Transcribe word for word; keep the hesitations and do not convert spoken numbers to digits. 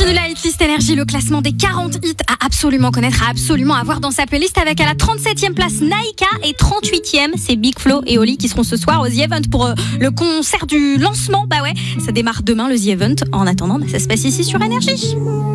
continue la hitlist Énergie, le classement des quarante hits à absolument connaître, à absolument avoir dans sa playlist, avec à la trente-septième place Naïka et trente-huitième, c'est Big Flo et Oli qui seront ce soir au The Event pour euh, le concert du lancement. Bah ouais, ça démarre demain le The Event. En attendant, bah, ça se passe ici sur Énergie.